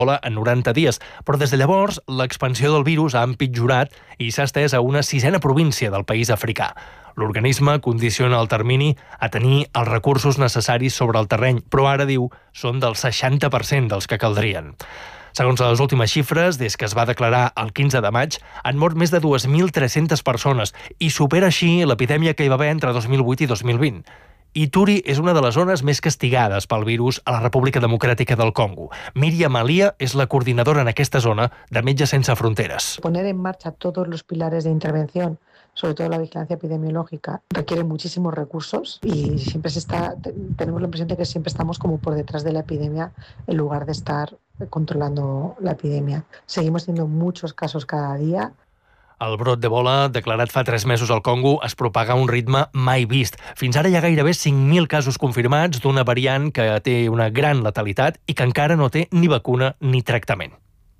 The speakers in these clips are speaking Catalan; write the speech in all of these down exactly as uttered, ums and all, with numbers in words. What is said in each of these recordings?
en noranta dies, però des de llavors l'expansió del virus ha empitjorat i s'ha estès a una sisena província del país africà. L'organisme condiciona el termini a tenir els recursos necessaris sobre el terreny, però ara, diu, són del seixanta per cent dels que caldrien. Segons les últimes xifres, des que es va declarar el quinze de maig, han mort més de dues mil tres-centes persones i supera així l'epidèmia que hi va haver entre dos mil vuit i dos mil vint. Ituri és una de les zones més castigades pel virus a la República Democràtica del Congo. Míriam Alia és la coordinadora en aquesta zona de Metges Sense Fronteras. Poner en marcha todos los pilares de intervención, sobre todo la vigilancia epidemiológica, requiere muchísimos recursos y siempre se está, tenemos la impresión de que siempre estamos como por detrás de la epidemia en lugar de estar controlando la epidemia. Seguimos teniendo muchos casos cada día. El brot d'Ebola, declarat fa tres mesos al Congo, es propaga a un ritme mai vist. Fins ara hi ha gairebé cinc mil casos confirmats d'una variant que té una gran letalitat i que encara no té ni vacuna ni tractament.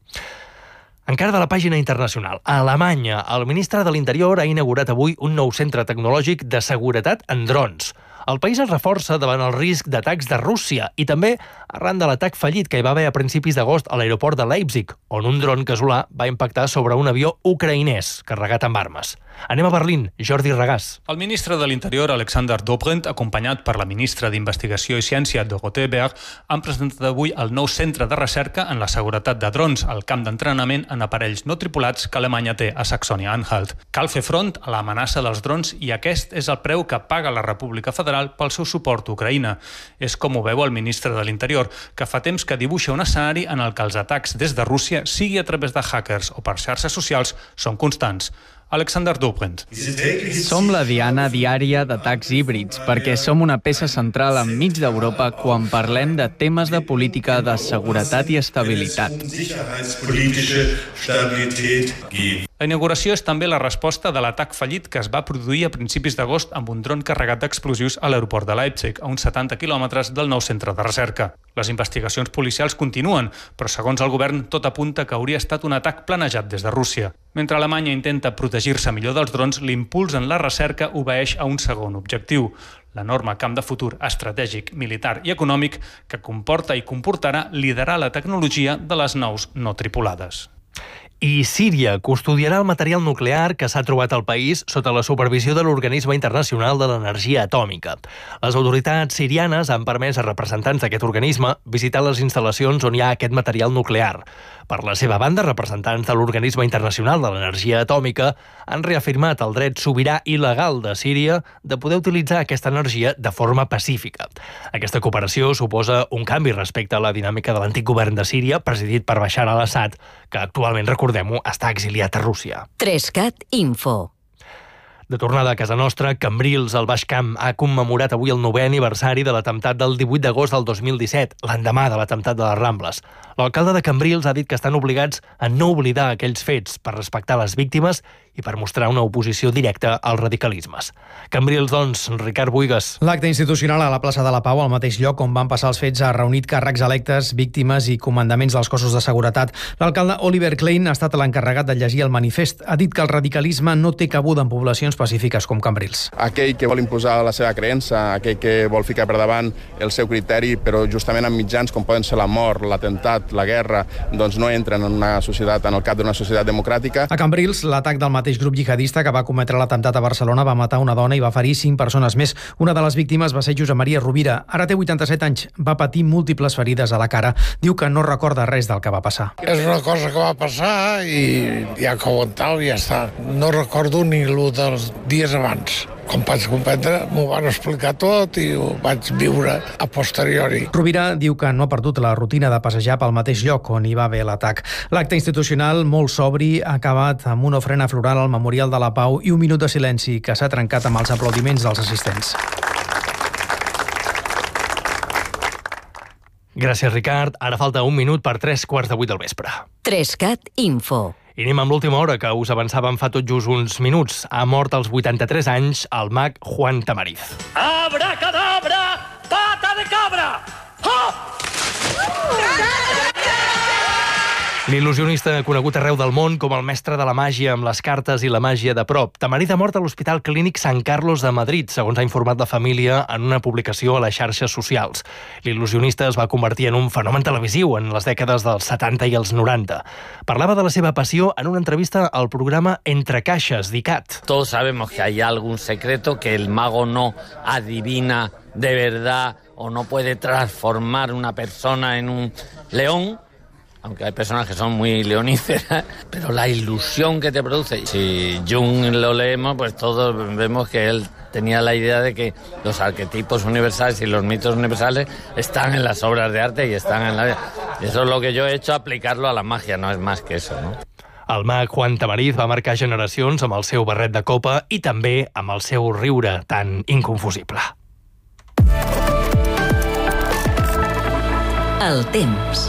Encara de la pàgina internacional. A Alemanya, el ministre de l'Interior ha inaugurat avui un nou centre tecnològic de seguretat en drons. El país es reforça davant el risc d'atacs de Rússia i també arran de l'atac fallit que hi va haver a principis d'agost a l'aeroport de Leipzig, on un dron casolà va impactar sobre un avió ucraïnès carregat amb armes. Anem a Berlín, Jordi Regàs. El ministre de l'Interior, Alexander Dobrindt, acompanyat per la ministra d'Investigació i Ciència, Dorothee Berg, han presentat avui el nou centre de recerca en la seguretat de drons, el camp d'entrenament en aparells no tripulats que Alemanya té a Saxònia-Anhalt. Cal fer front a l'amenaça dels drons i aquest és el preu que paga la República Federal pel seu suport a Ucraïna. És com ho veu el ministre de l'Interior, que fa temps que dibuixa un escenari en el que els atacs des de Rússia, sigui a través de hackers o per xarxes socials, són constants. Alexander Dobrindt. Som la diana diària d'atacs híbrids, perquè som una peça central enmig d'Europa quan parlem de temes de política de seguretat i estabilitat. La inauguració és també la resposta de l'atac fallit que es va produir a principis d'agost amb un dron carregat d'explosius a l'aeroport de Leipzig, a uns setanta quilòmetres del nou centre de recerca. Les investigacions policials continuen, però segons el govern tot apunta que hauria estat un atac planejat des de Rússia. Mentre Alemanya intenta protegir-se millor dels drons, l'impuls en la recerca obeeix a un segon objectiu, l'enorme camp de futur estratègic, militar i econòmic que comporta i comportarà liderar la tecnologia de les naus no tripulades. I Síria custodiarà el material nuclear que s'ha trobat al país sota la supervisió de l'Organisme Internacional de l'Energia Atòmica. Les autoritats sirianes han permès a representants d'aquest organisme visitar les instal·lacions on hi ha aquest material nuclear. Per la seva banda, representants de l'Organisme Internacional de l'Energia Atòmica han reafirmat el dret sobirà i legal de Síria de poder utilitzar aquesta energia de forma pacífica. Aquesta cooperació suposa un canvi respecte a la dinàmica de l'antic govern de Síria, presidit per Bashar al-Assad, que actualment, recordem-ho, està exiliat a Rússia. Trescat Info. De tornada a casa nostra, Cambrils, al Baix Camp, ha commemorat avui el novè aniversari de l'atemptat del divuit d'agost del dos mil disset, l'endemà de l'atemptat de les Rambles. L'alcalde de Cambrils ha dit que estan obligats a no oblidar aquells fets per respectar les víctimes i per mostrar una oposició directa als radicalismes. Cambrils, doncs, Ricard Buigas. L'acte institucional a la plaça de la Pau, al mateix lloc on van passar els fets, ha reunit càrrecs electes, víctimes i comandaments dels cossos de seguretat. L'alcalde Oliver Klein ha estat l'encarregat de llegir el manifest. Ha dit que el radicalisme no té cabuda en poblacions pacífiques com Cambrils. Aquell que vol imposar la seva creença, aquell que vol ficar per davant el seu criteri, però justament amb mitjans com poden ser la mort, l'atemptat, la guerra, doncs no entren en una societat, en el cap d'una societat democràtica. A Cambrils, l'atac del mateix grup jihadista que va cometre l'atemptat a Barcelona va matar una dona i va ferir cinc persones més. Una de les víctimes va ser Josep Maria Rovira. Ara té vuitanta-set anys. Va patir múltiples ferides a la cara. Diu que no recorda res del que va passar. És una cosa que va passar i ja que ho aguantau i ja està. No recordo ni el dels dies abans. Com vaig comprendre, m'ho van explicar tot i ho vaig viure a posteriori. Rovira diu que no ha perdut la rutina de passejar pel mateix lloc on hi va haver l'atac. L'acte institucional, molt sobri, ha acabat amb una ofrena floral al Memorial de la Pau i un minut de silenci que s'ha trencat amb els aplaudiments dels assistents. Gràcies, Ricard. Ara falta un minut per tres quarts de vuit del vespre. Trescat Info. I anem amb l'última hora, que us avançàvem fa tot just uns minuts. Ha mort als vuitanta-tres anys el mag Juan Tamariz. Abracadabra, pata de cabra! Oh! L'il·lusionista conegut arreu del món com el mestre de la màgia amb les cartes i la màgia de prop. Tamarit ha mort a l'Hospital Clínic Sant Carlos de Madrid, segons ha informat la família en una publicació a les xarxes socials. L'il·lusionista es va convertir en un fenomen televisiu en les dècades dels setanta i els noranta. Parlava de la seva passió en una entrevista al programa Entre Caixes, d'ICAT. Todos sabemos que hay algún secreto, que el mago no adivina de verdad o no puede transformar una persona en un león, aunque hay personas que son muy leoníferas, pero la ilusión que te produce. Si Jung lo leemos, pues todos vemos que él tenía la idea de que los arquetipos universales y los mitos universales están en las obras de arte y están en la vida. Eso es lo que yo he hecho, aplicarlo a la magia, no es más que eso, ¿no? El mag Juan Tamariz va marcar generacions amb el seu barret de copa i també amb el seu riure tan inconfusible. El temps.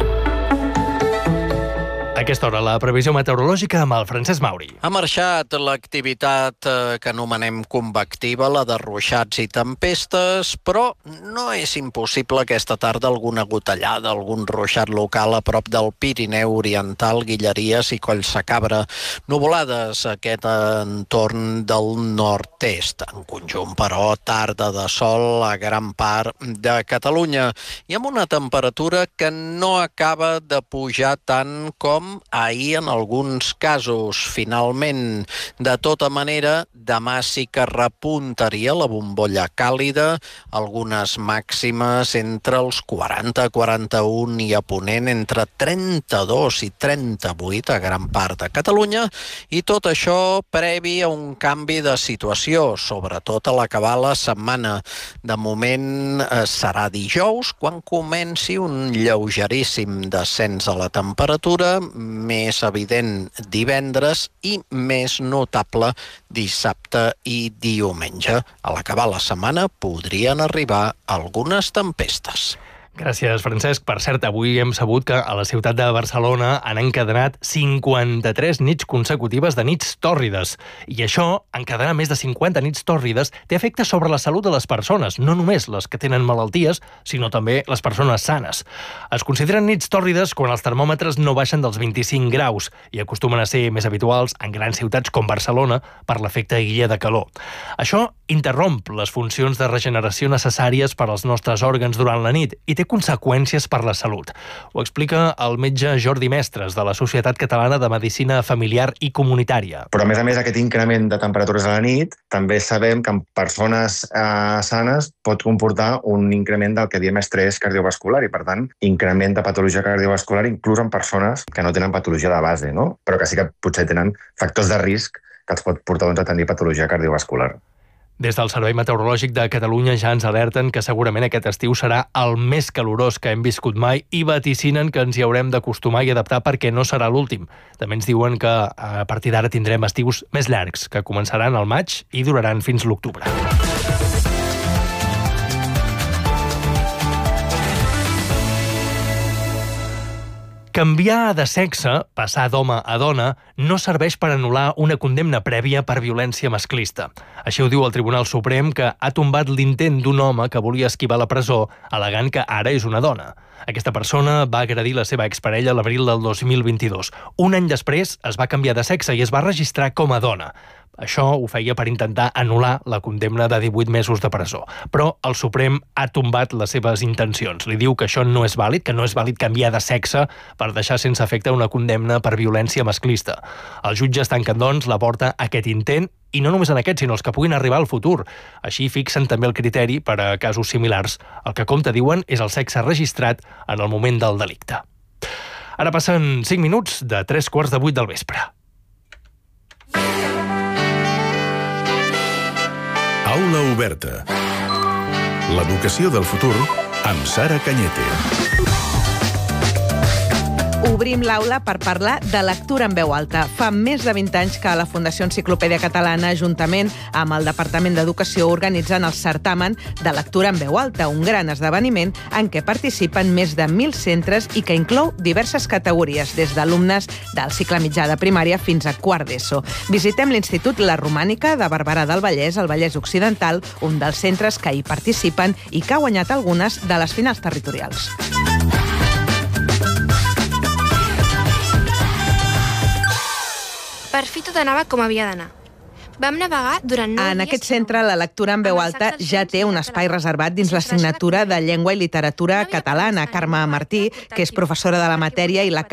A aquesta hora, la previsió meteorològica amb el Francesc Mauri. Ha marxat l'activitat que anomenem convectiva, la de ruixats i tempestes, però no és impossible aquesta tarda alguna gotellada, algun ruixat local a prop del Pirineu Oriental, Guilleries i Collsacabra. Nuvolades a aquest entorn del nord-est. En conjunt, però, tarda de sol a gran part de Catalunya i amb una temperatura que no acaba de pujar tant com ahir en alguns casos. Finalment, de tota manera, demà sí que repuntaria la bombolla càlida, algunes màximes entre els quaranta a quaranta-un i a Ponent entre trenta-dos i trenta-vuit a gran part de Catalunya, i tot això previ a un canvi de situació, sobretot a l'acabar la setmana. De moment eh, serà dijous, quan comenci un lleugeríssim descens a la temperatura, més evident divendres i més notable dissabte i diumenge. A l'acabar la setmana podrien arribar algunes tempestes. Gràcies, Francesc. Per cert, avui hem sabut que a la ciutat de Barcelona han encadenat cinquanta-tres nits consecutives de nits tòrrides. I això, encadenar més de cinquanta nits tòrrides, té efecte sobre la salut de les persones, no només les que tenen malalties, sinó també les persones sanes. Es consideren nits tòrrides quan els termòmetres no baixen dels vint-i-cinc graus i acostumen a ser més habituals en grans ciutats com Barcelona per l'efecte illa de calor. Això interromp les funcions de regeneració necessàries per als nostres òrgans durant la nit i té conseqüències per la salut. Ho explica el metge Jordi Mestres, de la Societat Catalana de Medicina Familiar i Comunitària. Però, a més a més, aquest increment de temperatures a la nit, també sabem que en persones eh, sanes pot comportar un increment del que diem estrès cardiovascular i, per tant, increment de patologia cardiovascular inclús en persones que no tenen patologia de base, no? Però que sí que potser tenen factors de risc que els pot portar doncs, a tenir patologia cardiovascular. Des del Servei Meteorològic de Catalunya ja ens alerten que segurament aquest estiu serà el més calorós que hem viscut mai i vaticinen que ens hi haurem d'acostumar i adaptar perquè no serà l'últim. També ens diuen que a partir d'ara tindrem estius més llargs, que començaran al maig i duraran fins l'octubre. Canviar de sexe, passar d'home a dona, no serveix per anul·lar una condemna prèvia per violència masclista. Així ho diu el Tribunal Suprem, que ha tombat l'intent d'un home que volia esquivar la presó, al·legant que ara és una dona. Aquesta persona va agredir la seva exparella a l'abril del dos mil vint-i-dos. Un any després es va canviar de sexe i es va registrar com a dona. Això ho feia per intentar anul·lar la condemna de divuit mesos de presó. Però el Suprem ha tombat les seves intencions. Li diu que això no és vàlid, que no és vàlid canviar de sexe per deixar sense efecte una condemna per violència masclista. Els jutges tanquen, doncs, la porta a aquest intent, i no només en aquest, sinó els que puguin arribar al futur. Així fixen també el criteri per a casos similars. El que compta, diuen, és el sexe registrat en el moment del delicte. Ara passen cinc minuts de tres quarts de vuit del vespre. Aula oberta. L'educació del futur amb Sara Cañete. Obrim l'aula per parlar de lectura en veu alta. Fa més de vint anys que la Fundació Enciclopèdia Catalana, juntament amb el Departament d'Educació, organitzen el certamen de lectura en veu alta, un gran esdeveniment en què participen més de mil centres i que inclou diverses categories, des d'alumnes del cicle mitjà de primària fins a quart d'ESO. Visitem l'Institut La Romànica de Barberà del Vallès, al Vallès Occidental, un dels centres que hi participen i que ha guanyat algunes de les finals territorials. Per fi tot anava com havia d'anar. Vam navegar durant nou dies... En aquest centre, la lectura en veu alta ja té un espai reservat dins l'assignatura de Llengua i Literatura Catalana. Carme Martí, que és professora de la matèria i la